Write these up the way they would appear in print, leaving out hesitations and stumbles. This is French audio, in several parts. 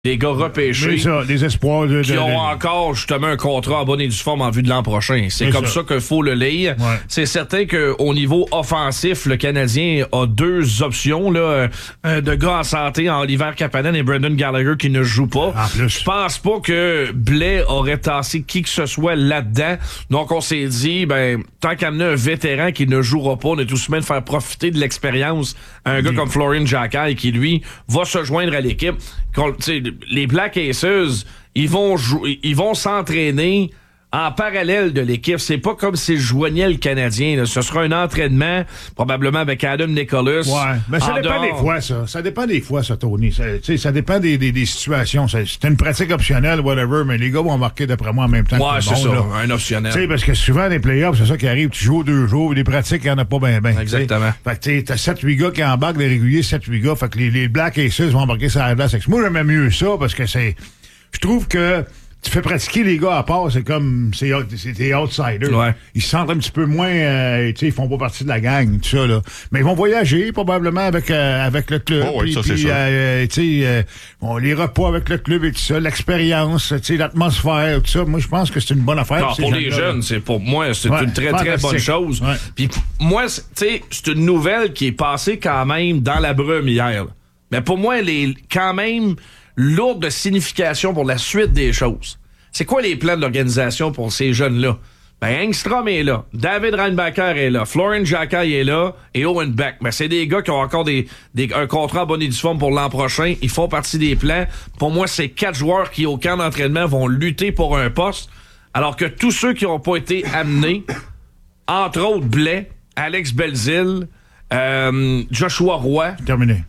Des gars repêchés. Ça, des espoirs qui ont encore justement un contrat en bonne et due forme en vue de l'an prochain. C'est comme ça qu'il faut le lire. Ouais. C'est certain qu'au niveau offensif, le Canadien a deux options là, de gars en santé, en Oliver Kapanen et Brendan Gallagher qui ne jouent pas. Je pense pas que Blais aurait tassé qui que ce soit là-dedans. Donc on s'est dit, tant qu'amener un vétéran qui ne jouera pas, on est tout de même de faire profiter de l'expérience un gars comme Florian Jacquet qui, lui, va se joindre à l'équipe. Les Black Aces, ils vont s'entraîner en parallèle de l'équipe. C'est pas comme s'ils joignaient le Canadien. Là. Ce sera un entraînement, probablement avec Adam Nicholas. Ouais, mais ça dépend des fois, ça. Ça dépend des fois, ça, Tony. Ça dépend des situations. C'est une pratique optionnelle, whatever, mais les gars vont marquer, d'après moi, en même temps que c'est ça, là. un optionnel. Parce que souvent, les playoffs, c'est ça qui arrive. Tu joues 2 jours, les pratiques, il n'y en a pas bien. Exactement. Fait que t'as 7-8 gars qui embarquent, des réguliers, 7-8 gars. Fait que les Black Aces vont embarquer sur la glace. Moi, j'aimais mieux ça, parce que je trouve que tu fais pratiquer les gars à part, c'est comme c'est des outsiders. Ouais. Ils se sentent un petit peu moins, ils font pas partie de la gang, tout ça là. Mais ils vont voyager probablement avec le club. Oh, oui, ça c'est sûr. On les repas avec le club et tout ça, l'expérience, l'atmosphère, tout ça. Moi, je pense que c'est une bonne affaire. Non, pour les jeunes, pour moi, c'est une très très bonne chose. Ouais. Puis moi, c'est une nouvelle qui est passée quand même dans la brume hier. Mais pour moi, elle est quand même lourde de signification pour la suite des choses. C'est quoi les plans de l'organisation pour ces jeunes-là? Engstrom est là, David Reinbacher est là, Florian Jacquet est là et Owen Beck. C'est des gars qui ont encore un contrat en bonne et due forme pour l'an prochain. Ils font partie des plans. Pour moi, c'est 4 joueurs qui, au camp d'entraînement, vont lutter pour un poste, alors que tous ceux qui n'ont pas été amenés, entre autres Blais, Alex Belzile, Joshua Roy... Terminé.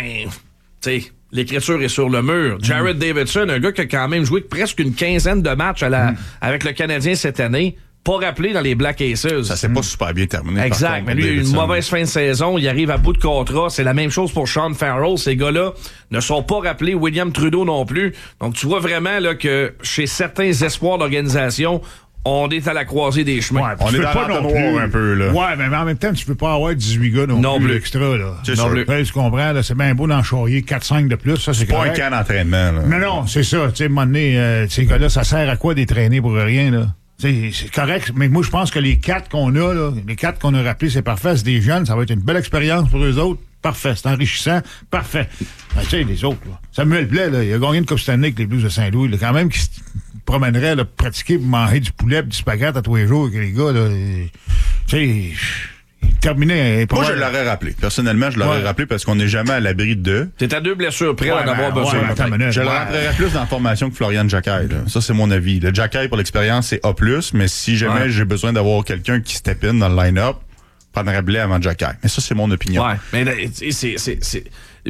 L'écriture est sur le mur. Jared Davidson, un gars qui a quand même joué presque une quinzaine de matchs avec le Canadien cette année, pas rappelé dans les Black Aces. Ça s'est pas super bien terminé. Exact. Mais lui, il a eu une mauvaise fin de saison. Il arrive à bout de contrat. C'est la même chose pour Sean Farrell. Ces gars-là ne sont pas rappelés. William Trudeau non plus. Donc, tu vois vraiment là, que chez certains espoirs d'organisation, on est à la croisée des chemins. Ouais, on est dans l'entonnoir un peu, là. Ouais, mais en même temps, tu peux pas avoir 18 gars non plus extra, là. C'est sûr. Tu comprends, là, c'est bien beau d'en charrier 4-5 de plus, ça, c'est correct. Pas un camp d'entraînement, là. Mais non, c'est ça. Tu sais, à un moment donné, ces gars-là, ça sert à quoi d'entraîner pour rien, là? C'est correct, mais moi, je pense que les 4 qu'on a, là, les 4 qu'on a rappelés, c'est parfait. C'est des jeunes, ça va être une belle expérience pour eux autres. Parfait, c'est enrichissant. Parfait. Tu sais, les autres, là. Samuel Blais, là, il a gagné une Coupe Stanley avec les Blues de Saint-Louis, là, quand même, qui promènerait, là, pratiquer pour manger du poulet et du spaghetti à tous les jours avec les gars, là. Tu sais, il terminait. Moi, je l'aurais rappelé. Personnellement, je l'aurais rappelé parce qu'on n'est jamais à l'abri de. T'es à 2 blessures près d'en avoir besoin. Je le rappellerais plus dans la formation que Florian Jacquet. Ça, c'est mon avis. Le Jacquet, pour l'expérience, c'est A+, mais si jamais j'ai besoin d'avoir quelqu'un qui step in dans le line-up, prendrais Blais avant Jacquet. Mais ça, c'est mon opinion. Ouais, mais c'est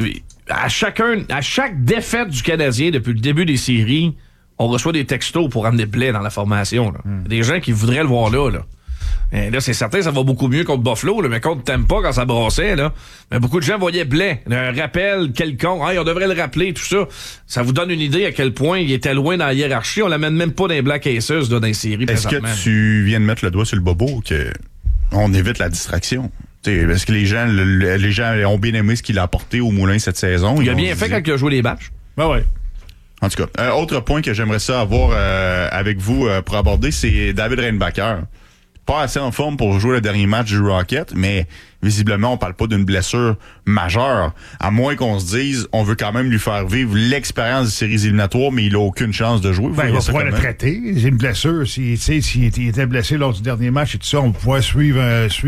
à chaque défaite du Canadien depuis le début des séries, on reçoit des textos pour amener Blais dans la formation. Là. Des gens qui voudraient le voir là. Et là, c'est certain, ça va beaucoup mieux contre Buffalo, là, mais contre Tampa, quand ça brassait, là, mais beaucoup de gens voyaient Blais. Un rappel quelconque. On devrait le rappeler, tout ça. Ça vous donne une idée à quel point il était loin dans la hiérarchie. On l'amène même pas dans les Black Aces, là, dans les séries. Est-ce que tu viens de mettre le doigt sur le bobo que on évite la distraction? Parce que les gens ont bien aimé ce qu'il a apporté au Moulin cette saison. Il a bien fait quand il a joué les matchs. Ben ouais. En tout cas, autre point que j'aimerais ça avoir avec vous pour aborder, c'est David Reinbacher. Pas assez en forme pour jouer le dernier match du Rocket, mais visiblement, on parle pas d'une blessure majeure. À moins qu'on se dise, on veut quand même lui faire vivre l'expérience des séries éliminatoires, mais il a aucune chance de jouer. Il va pouvoir le traiter. C'est une blessure. S'il était blessé lors du dernier match et tout ça, on pourrait suivre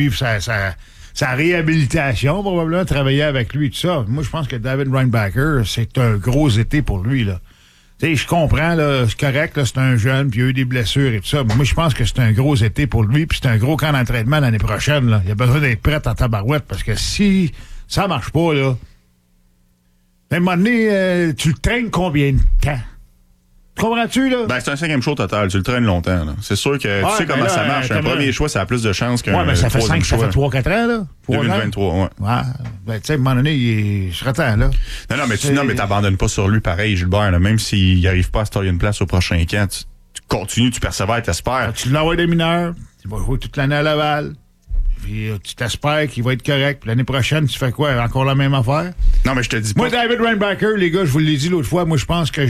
sa réhabilitation, probablement, travailler avec lui et tout ça. Moi, je pense que David Reinbacher, c'est un gros été pour lui, là. Tu sais, je comprends, là, c'est correct, là, c'est un jeune, puis il a eu des blessures et tout ça. Mais moi, je pense que c'est un gros été pour lui, puis c'est un gros camp d'entraînement l'année prochaine, là. Il a besoin d'être prêt en tabarouette, parce que si ça marche pas, là, à un moment donné, tu le traînes combien de temps? Comprends-tu, là? C'est un 5e choix total. Tu le traînes longtemps, là. C'est sûr que tu sais comment ça marche. Un premier choix, ça a plus de chances qu'un mais ça fait 3-4 ans, là. 2023, ouais. Tu sais, à un moment donné, il serait temps, là. Non, mais t'abandonnes pas sur lui pareil, Gilbert, là. Même s'il n'arrive pas à se tailler une place au prochain camp, tu continues, tu persévères, t'espères. Tu l'envoies des mineurs, tu vas jouer toute l'année à Laval. puis tu t'espères qu'il va être correct. Puis l'année prochaine, tu fais quoi? Encore la même affaire? Non, mais je te dis pas. Moi, David Reinbacher, les gars, je vous l'ai dit l'autre fois, moi, je pense que